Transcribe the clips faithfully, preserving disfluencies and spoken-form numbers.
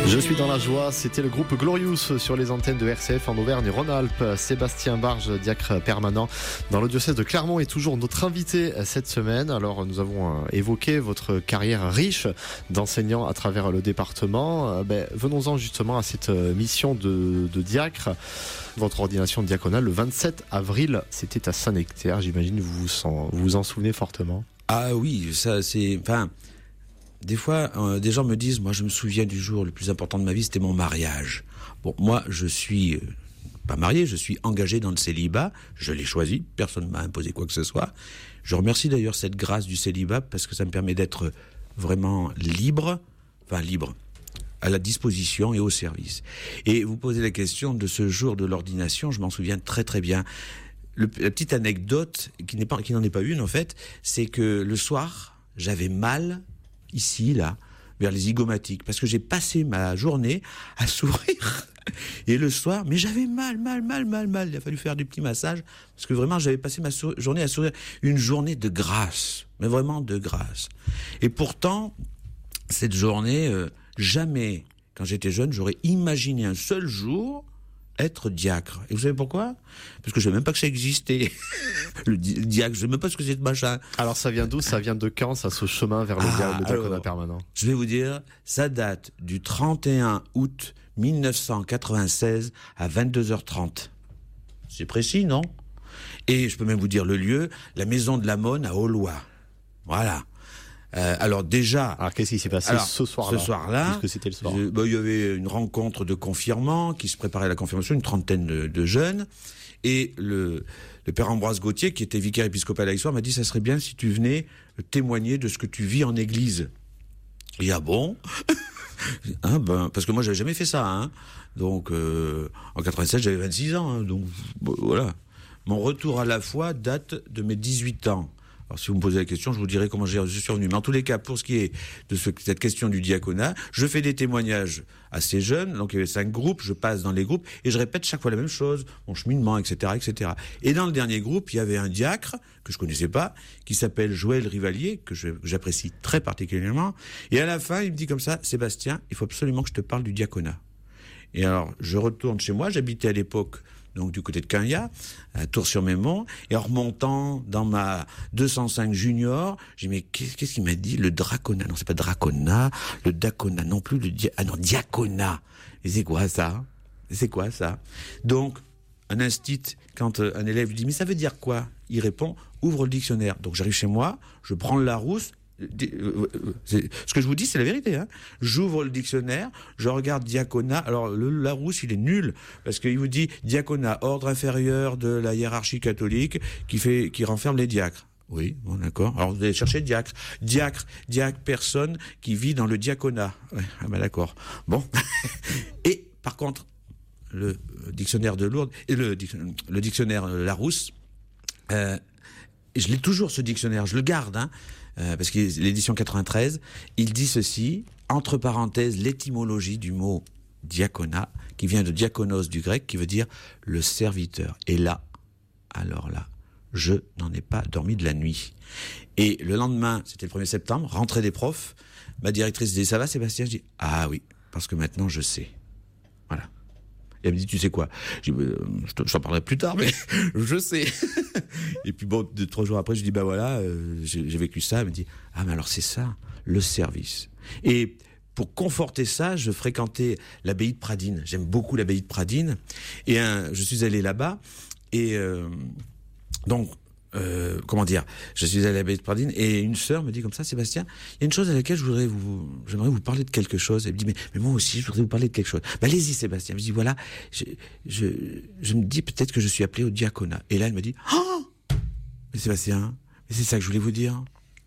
Je suis dans la joie, c'était le groupe Glorious sur les antennes de R C F en Auvergne-Rhône-Alpes. Sébastien Barge, diacre permanent dans le diocèse de Clermont, est toujours notre invité cette semaine. Alors nous avons évoqué votre carrière riche d'enseignant à travers le département. Ben, venons-en justement à cette mission de, de diacre. Votre ordination diaconale le vingt-sept avril, c'était à Saint-Nectaire. J'imagine que vous vous en, vous vous en souvenez fortement. Ah oui, ça c'est... Enfin, des fois, euh, des gens me disent, moi je me souviens du jour le plus important de ma vie, c'était mon mariage. Bon, moi je suis euh, pas marié, je suis engagé dans le célibat, je l'ai choisi, personne ne m'a imposé quoi que ce soit. Je remercie d'ailleurs cette grâce du célibat parce que ça me permet d'être vraiment libre, enfin libre, à la disposition et au service. Et vous posez la question de ce jour de l'ordination, je m'en souviens très très bien. Le, la petite anecdote, qui, n'est pas, qui n'en est pas une en fait, c'est que le soir, j'avais mal, ici, là, vers les zygomatiques, parce que j'ai passé ma journée à sourire, et le soir, mais j'avais mal, mal, mal, mal, mal, il a fallu faire du petit massage, parce que vraiment, j'avais passé ma sou- journée à sourire, une journée de grâce, mais vraiment de grâce. Et pourtant, cette journée, euh, jamais, quand j'étais jeune, j'aurais imaginé un seul jour être diacre. Et vous savez pourquoi ? Parce que je ne savais même pas que ça existait. Le di- diacre, je ne sais même pas ce que c'est de machin. Alors ça vient d'où ? Ça vient de quand, ça, ce chemin vers le, Ah, dia- le diaconat alors, permanent ? Je vais vous dire, ça date du trente et un août mille neuf cent quatre-vingt-seize à vingt-deux heures trente. C'est précis, non ? Et je peux même vous dire le lieu, la maison de la Monne à Aulois. Voilà. Euh, alors déjà... Alors qu'est-ce qui s'est passé alors, ce soir-là ? Ce soir-là, Puisque c'était le soir. je- bah, il y avait une rencontre de confirmants qui se préparait à la confirmation, une trentaine de, de jeunes. Et le, le père Ambroise Gauthier, qui était vicaire épiscopal à Aix-Soir, m'a dit « ça serait bien si tu venais témoigner de ce que tu vis en église ». Et ah bon hein, ben, parce que moi, j'avais jamais fait ça. Hein. Donc, euh, en quatre-vingt-sept, j'avais vingt-six ans. Hein, donc, bon, voilà. Mon retour à la foi date de mes dix-huit ans. Alors, si vous me posez la question, je vous dirai comment je suis revenu. Mais en tous les cas, pour ce qui est de ce, cette question du diaconat, je fais des témoignages assez jeunes. Donc, il y avait cinq groupes. Je passe dans les groupes et je répète chaque fois la même chose, mon cheminement, et cetera, et cetera. Et dans le dernier groupe, il y avait un diacre que je connaissais pas, qui s'appelle Joël Rivalier, que, je, que j'apprécie très particulièrement. Et à la fin, il me dit comme ça, Sébastien, il faut absolument que je te parle du diaconat. Et alors, je retourne chez moi. J'habitais à l'époque donc du côté de Quinga, à Tours-sur-Mémont, et en remontant dans ma deux cent cinq Junior, j'ai dit mais qu'est-ce, qu'est-ce qu'il m'a dit ? Le draconat, non c'est pas draconat, le dacona non plus, le dia... ah non, diaconat. Et c'est quoi ça ? C'est quoi ça ? Donc, un instit, quand un élève lui dit mais ça veut dire quoi ? Il répond ouvre le dictionnaire. Donc j'arrive chez moi, je prends le Larousse. C'est, ce que je vous dis, c'est la vérité. Hein. J'ouvre le dictionnaire, je regarde diaconat. Alors, le Larousse, il est nul, parce qu'il vous dit diaconat, ordre inférieur de la hiérarchie catholique qui fait, qui renferme les diacres. Oui, bon, d'accord. Alors, vous allez chercher diacre. Diacre, diacre, personne qui vit dans le diaconat. Ouais, ah ben d'accord. Bon. Et, par contre, le dictionnaire de Lourdes, et le, le dictionnaire Larousse, euh, je l'ai toujours, ce dictionnaire, je le garde, hein. Euh, parce que l'édition quatre-vingt-treize, il dit ceci, entre parenthèses, l'étymologie du mot diaconat, qui vient de diakonos du grec, qui veut dire le serviteur. Et là, alors là, je n'en ai pas dormi de la nuit. Et le lendemain, c'était le premier septembre, rentrée des profs, ma directrice dit, ça va Sébastien ? Je dis, ah oui, parce que maintenant je sais. Voilà. Et elle me dit, tu sais quoi ? Je dis, euh, je, te, je t'en parlerai plus tard, mais je sais. Et puis bon, deux, trois jours après, je dis, bah voilà, euh, j'ai, j'ai vécu ça. Elle me dit, ah mais alors c'est ça, le service. Et pour conforter ça, je fréquentais l'abbaye de Pradines. J'aime beaucoup l'abbaye de Pradines. Et un, je suis allé là-bas. Et euh, donc, euh, comment dire, je suis allé à l'abbaye de Pradines et une sœur me dit comme ça, Sébastien, il y a une chose à laquelle je voudrais vous, j'aimerais vous parler de quelque chose. Elle me dit, mais, mais moi aussi, je voudrais vous parler de quelque chose. Ben, allez-y, Sébastien. Je me dis, voilà, je, je, je me dis peut-être que je suis appelé au diaconat. Et là, elle me dit, oh, mais Sébastien, mais c'est ça que je voulais vous dire.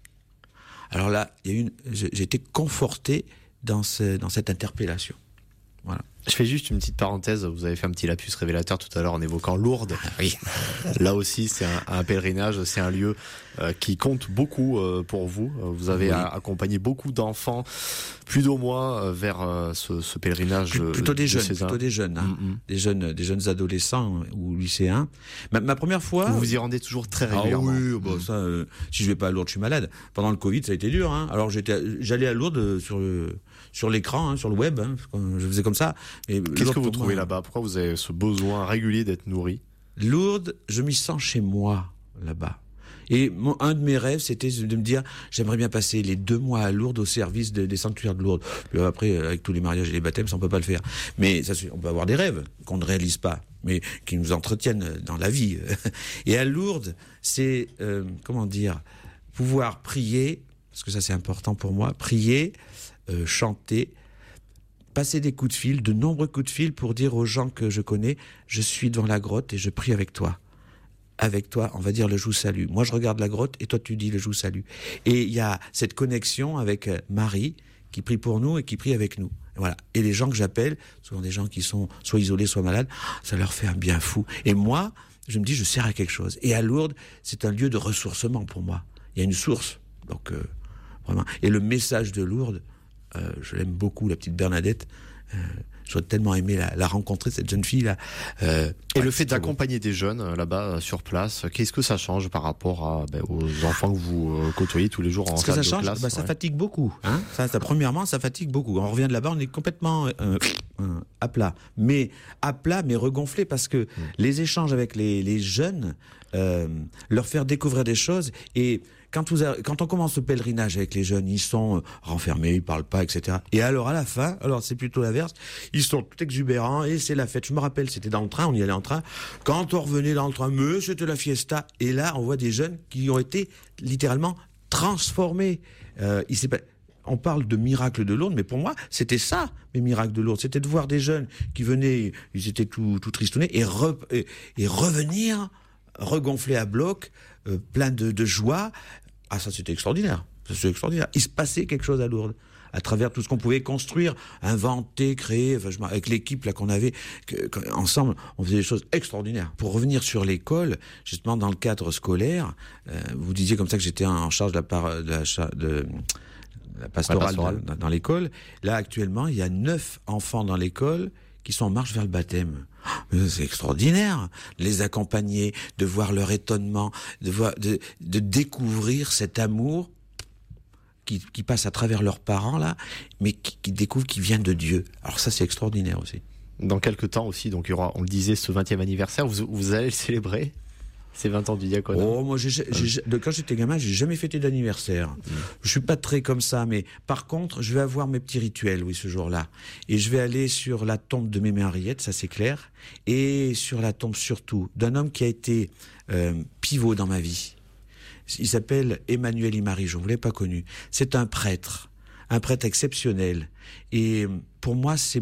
Alors là, il y a une, j'ai été conforté dans ce, dans cette interpellation. Voilà. Je fais juste une petite parenthèse, vous avez fait un petit lapsus révélateur tout à l'heure en évoquant Lourdes. Oui. Là aussi, c'est un, un pèlerinage, c'est un lieu euh, qui compte beaucoup euh, pour vous. Vous avez oui. a, accompagné beaucoup d'enfants, plus d'un mois, euh, vers euh, ce, ce pèlerinage. Plus, plutôt de des jeunes, César. plutôt des jeunes, hein. mm-hmm. des jeunes, des jeunes adolescents ou lycéens. Ma, ma première fois. Vous vous y rendez toujours très régulièrement. Ah oui, bah, ça, euh, si je vais pas à Lourdes, je suis malade. Pendant le Covid, ça a été dur. Hein. Alors j'étais, j'allais à Lourdes sur le. Sur l'écran, hein, sur le web, hein, je faisais comme ça. Et qu'est-ce que vous trouvez moi, là-bas ? Pourquoi vous avez ce besoin régulier d'être nourri ? Lourdes, je m'y sens chez moi, là-bas. Et mon, un de mes rêves, c'était de me dire, j'aimerais bien passer les deux mois à Lourdes au service de, des sanctuaires de Lourdes. Puis après, avec tous les mariages et les baptêmes, ça on peut pas le faire. Mais ça, on peut avoir des rêves qu'on ne réalise pas, mais qui nous entretiennent dans la vie. Et à Lourdes, c'est, euh, comment dire, pouvoir prier, parce que ça c'est important pour moi, prier, Euh, chanter, passer des coups de fil, de nombreux coups de fil pour dire aux gens que je connais, je suis devant la grotte et je prie avec toi. Avec toi, on va dire le joug salut. Moi, je regarde la grotte et toi, tu dis le joug salut. Et il y a cette connexion avec Marie qui prie pour nous et qui prie avec nous. Voilà. Et les gens que j'appelle, souvent des gens qui sont soit isolés, soit malades, ça leur fait un bien fou. Et moi, je me dis, je sers à quelque chose. Et à Lourdes, c'est un lieu de ressourcement pour moi. Il y a une source. Donc, euh, vraiment. Et le message de Lourdes, Euh, je l'aime beaucoup, la petite Bernadette. Euh, j'aurais tellement aimé la, la rencontrer, cette jeune fille-là. Euh, Et ouais, le fait d'accompagner bon. des jeunes euh, là-bas, euh, sur place, qu'est-ce que ça change par rapport à, ben, aux enfants que vous euh, côtoyez tous les jours en salle de ça change, classe bah, ouais. Ça fatigue beaucoup. Hein ça, ça, premièrement, ça fatigue beaucoup. On revient de là-bas, on est complètement euh, euh, à plat. Mais à plat, mais regonflé, parce que mmh. les échanges avec les, les jeunes, euh, leur faire découvrir des choses et... Quand, vous a, quand on commence le pèlerinage avec les jeunes, ils sont euh, renfermés, ils parlent pas, et cetera. Et alors à la fin, alors c'est plutôt l'inverse, ils sont tout exubérants et c'est la fête. Je me rappelle, c'était dans le train, on y allait en train. Quand on revenait dans le train, mais c'était la fiesta. Et là, on voit des jeunes qui ont été littéralement transformés. Euh, il s'est pas... On parle de miracles de Lourdes, mais pour moi, c'était ça, mes miracles de Lourdes. C'était de voir des jeunes qui venaient, ils étaient tout, tout tristounés, et, re, et, et revenir, regonflés à bloc, euh, plein de, de joie. Ah, ça, c'était extraordinaire. Ça, c'était extraordinaire. Il se passait quelque chose à Lourdes, à travers tout ce qu'on pouvait construire, inventer, créer, enfin, je, avec l'équipe là qu'on avait, que, que, ensemble, on faisait des choses extraordinaires. Pour revenir sur l'école, justement, dans le cadre scolaire, euh, vous disiez comme ça que j'étais en charge de la, part, de la, de, la pastorale, pastorale. Dans, dans l'école. Là, actuellement, il y a neuf enfants dans l'école qui sont en marche vers le baptême. C'est extraordinaire, de les accompagner, de voir leur étonnement, de, voir, de, de découvrir cet amour qui, qui passe à travers leurs parents, là, mais qui, qui découvre qu'il vient de Dieu. Alors ça, c'est extraordinaire aussi. Dans quelques temps aussi, donc il y aura, on le disait, ce vingtième anniversaire, vous, vous allez le célébrer ? C'est vingt ans du diaconat. Oh, moi, j'ai, j'ai, quand j'étais gamin, j'ai jamais fêté d'anniversaire. Mmh. Je suis pas très comme ça, mais par contre, je vais avoir mes petits rituels, oui, ce jour-là. Et je vais aller sur la tombe de Mémé Henriette, ça c'est clair, et sur la tombe surtout d'un homme qui a été euh, pivot dans ma vie. Il s'appelle Emmanuel Imarijon, vous l'avez pas connu. C'est un prêtre, un prêtre exceptionnel. Et pour moi, c'est,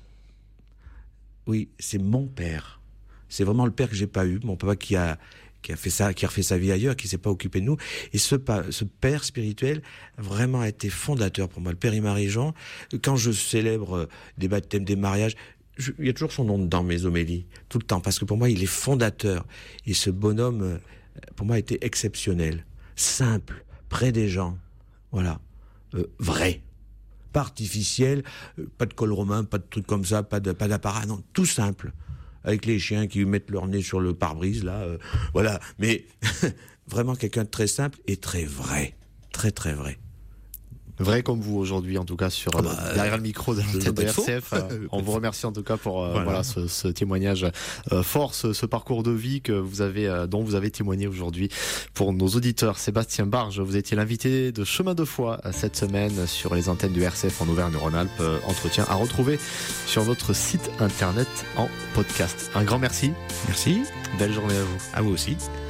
oui, c'est mon père. C'est vraiment le père que j'ai pas eu, mon papa qui a qui a fait ça, qui a refait sa vie ailleurs, qui s'est pas occupé de nous. Et ce, ce père spirituel vraiment a été fondateur pour moi. Le père Imarijon, quand je célèbre des baptêmes, des mariages, je, il y a toujours son nom dans mes homélies, tout le temps, parce que pour moi, il est fondateur. Et ce bonhomme, pour moi, a été exceptionnel, simple, près des gens, voilà, euh, vrai. Pas artificiel, euh, pas de col romain, pas de trucs comme ça, pas de, pas d'apparat, non, tout simple. Avec les chiens qui mettent leur nez sur le pare-brise, là, euh, voilà. Mais vraiment quelqu'un de très simple et très vrai. Très, très vrai. Vrai comme vous aujourd'hui, en tout cas, sur, bah, euh, derrière le micro de l'antenne de R C F. Euh, on vous remercie en tout cas pour euh, voilà. voilà ce, ce témoignage euh, fort, ce, ce parcours de vie que vous avez, euh, dont vous avez témoigné aujourd'hui pour nos auditeurs. Sébastien Barge, vous étiez l'invité de Chemin de Foi cette semaine sur les antennes du R C F en Auvergne-Rhône-Alpes. Euh, entretien à retrouver sur notre site internet en podcast. Un grand merci. Merci. Belle journée à vous. À vous aussi.